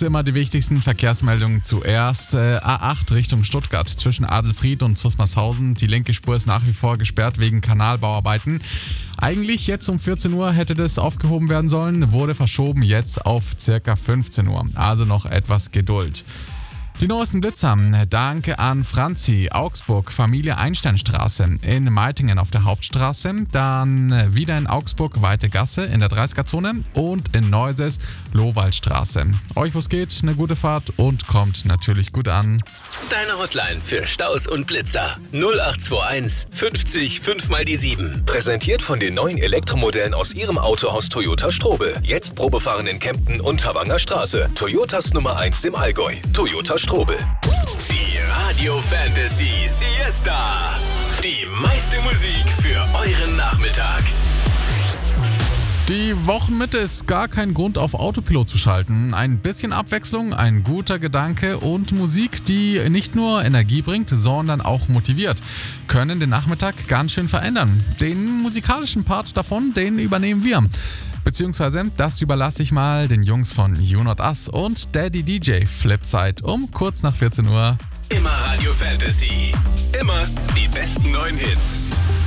immer die wichtigsten Verkehrsmeldungen zuerst. A8 Richtung Stuttgart zwischen Adelsried und Zusmarshausen. Die linke Spur ist nach wie vor gesperrt wegen Kanalbauarbeiten. Eigentlich jetzt um 14 Uhr hätte das aufgehoben werden sollen, wurde verschoben jetzt auf circa 15 Uhr. Also noch etwas Geduld. Die neuesten Blitzer. Danke an Franzi, Augsburg, Familie Einsteinstraße, in Meitingen auf der Hauptstraße, dann wieder in Augsburg, Weite Gasse in der 30er-Zone und in Neuses, Lohwaldstraße. Euch, wo's geht, eine gute Fahrt und kommt natürlich gut an. Deine Hotline für Staus und Blitzer 0821 50 5 mal die 7. Präsentiert von den neuen Elektromodellen aus Ihrem Autohaus Toyota Strobel. Jetzt Probefahren in Kempten und Tawanger Straße. Toyotas Nummer 1 im Allgäu. Toyota Strobel. Die Radio Fantasy Siesta. Die meiste Musik für euren Nachmittag. Die Wochenmitte ist gar kein Grund, auf Autopilot zu schalten. Ein bisschen Abwechslung, ein guter Gedanke und Musik, die nicht nur Energie bringt, sondern auch motiviert, können den Nachmittag ganz schön verändern. Den musikalischen Part davon, den übernehmen wir. Beziehungsweise, das überlasse ich mal den Jungs von You Not Us und Daddy DJ Flipside um kurz nach 14 Uhr. Immer Radio Fantasy. Immer die besten neuen Hits.